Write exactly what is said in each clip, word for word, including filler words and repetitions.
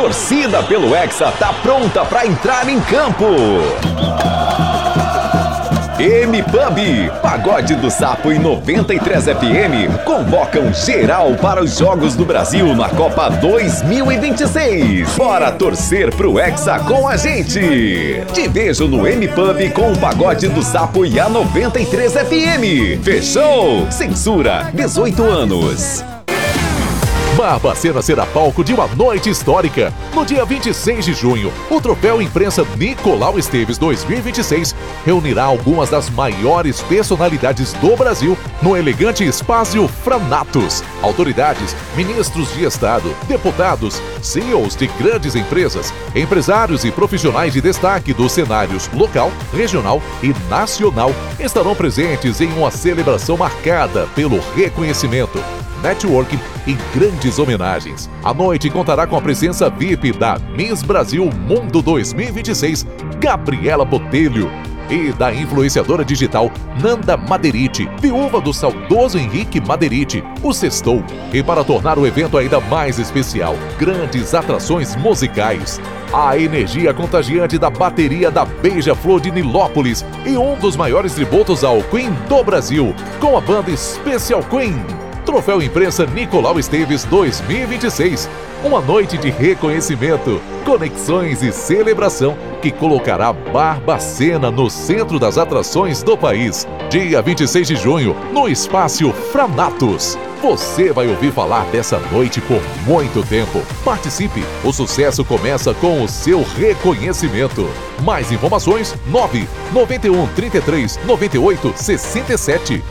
torcida pelo Hexa tá pronta para entrar em campo. M-Pub, Pagode do Sapo e noventa e três F M convocam geral para os Jogos do Brasil na Copa dois mil e vinte e seis. Bora torcer pro Hexa com a gente. Te vejo no M-Pub com o Pagode do Sapo e a noventa e três F M. Fechou? Censura dezoito anos. Barbacena será palco de uma noite histórica. No dia vinte e seis de junho, o Troféu Imprensa Nicolau Esteves dois mil e vinte e seis reunirá algumas das maiores personalidades do Brasil no elegante espaço Franatos. Autoridades, ministros de Estado, deputados, C E Os de grandes empresas, empresários e profissionais de destaque dos cenários local, regional e nacional estarão presentes em uma celebração marcada pelo reconhecimento, networking e grandes homenagens. A noite contará com a presença V I P da Miss Brasil Mundo dois mil e vinte e seis, Gabriela Botelho, e da influenciadora digital Nanda Maderiti, viúva do saudoso Henrique Maderiti, o Sextou. E para tornar o evento ainda mais especial, grandes atrações musicais, a energia contagiante da bateria da Beija-Flor de Nilópolis e um dos maiores tributos ao Queen do Brasil, com a banda Special Queen. Troféu Imprensa Nicolau Esteves dois mil e vinte e seis. Uma noite de reconhecimento, conexões e celebração que colocará Barbacena no centro das atrações do país. Dia vinte e seis de junho, no Espaço Franatos. Você vai ouvir falar dessa noite por muito tempo. Participe, o sucesso começa com o seu reconhecimento. Mais informações, nove nove um, trinta e três, noventa e oito, sessenta e sete.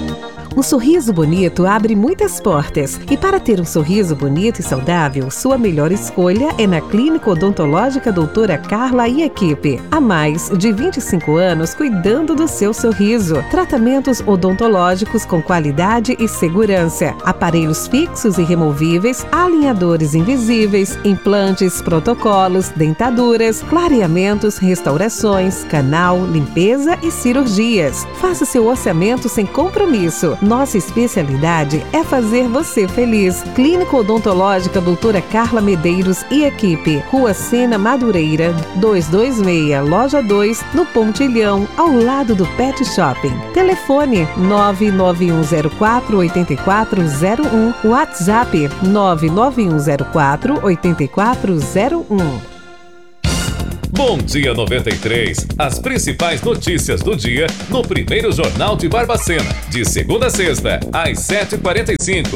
Um sorriso bonito abre muitas portas. E para ter um sorriso bonito e saudável, sua melhor escolha é na Clínica Odontológica Doutora Carla e Equipe. Há mais de vinte e cinco anos cuidando do seu sorriso. Tratamentos odontológicos com qualidade e segurança. Aparelhos fixos e removíveis, alinhadores invisíveis, implantes, protocolos, dentaduras, clareamentos, restaurações, canal, limpeza e cirurgias. Faça seu orçamento sem compromisso. Nossa especialidade é fazer você feliz. Clínica Odontológica Doutora Carla Medeiros e Equipe. Rua Sena Madureira, duzentos e vinte e seis, Loja dois, no Pontilhão, ao lado do Pet Shopping. Telefone nove nove um zero quatro, oito quatro zero um. WhatsApp nove nove um zero quatro, oito quatro zero um. Bom Dia noventa e três. As principais notícias do dia no primeiro Jornal de Barbacena, de segunda a sexta, às sete e quarenta e cinco.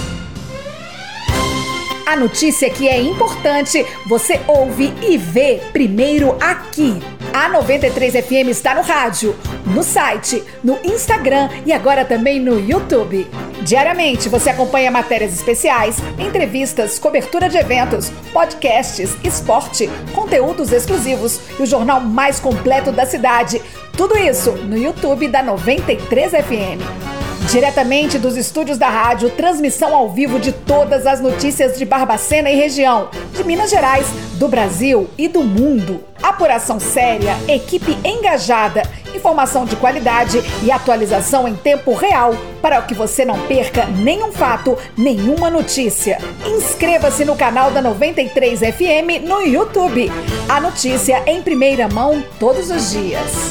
A notícia que é importante, você ouve e vê primeiro aqui. A noventa e três F M está no rádio, no site, no Instagram e agora também no YouTube. Diariamente você acompanha matérias especiais, entrevistas, cobertura de eventos, podcasts, esporte, conteúdos exclusivos e o jornal mais completo da cidade. Tudo isso no YouTube da noventa e três F M. Diretamente dos estúdios da rádio, transmissão ao vivo de todas as notícias de Barbacena e região, de Minas Gerais, do Brasil e do mundo. Apuração séria, equipe engajada, informação de qualidade e atualização em tempo real para que você não perca nenhum fato, nenhuma notícia. Inscreva-se no canal da noventa e três F M no YouTube. A notícia em primeira mão todos os dias.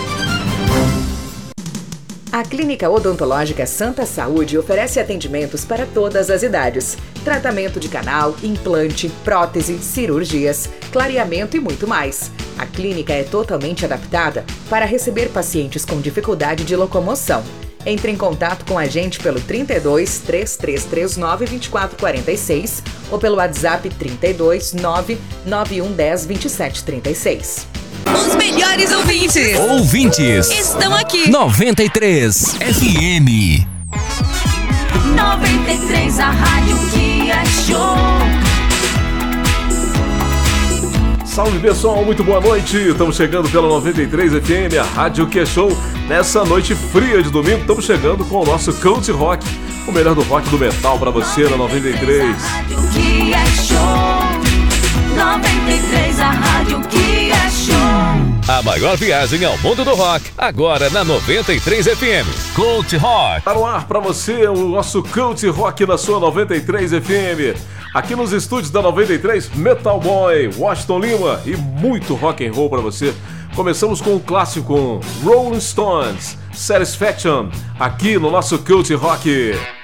A Clínica Odontológica Santa Saúde oferece atendimentos para todas as idades. Tratamento de canal, implante, prótese, cirurgias, clareamento e muito mais. A clínica é totalmente adaptada para receber pacientes com dificuldade de locomoção. Entre em contato com a gente pelo trinta e dois, três três três nove, vinte e quatro quarenta e seis ou pelo WhatsApp trinta e dois, nove nove um um zero, vinte e sete trinta e seis. Os melhores ouvintes. Ouvintes. Estão aqui. noventa e três F M. noventa e três, a rádio que é show. Salve pessoal, muito boa noite. Estamos chegando pela noventa e três F M, a rádio que é show. Nessa noite fria de domingo, estamos chegando com o nosso Cult Rock, o melhor do rock do metal para você na noventa e três. A rádio que é show. noventa e três, a rádio que é show. A maior viagem ao mundo do rock, agora na noventa e três F M. Cult Rock. Tá no ar pra você o nosso Cult Rock na sua noventa e três F M. Aqui nos estúdios da noventa e três, Metal Boy, Washington Lima e muito rock and roll para você. Começamos com o clássico Rolling Stones, Satisfaction, aqui no nosso Cult Rock.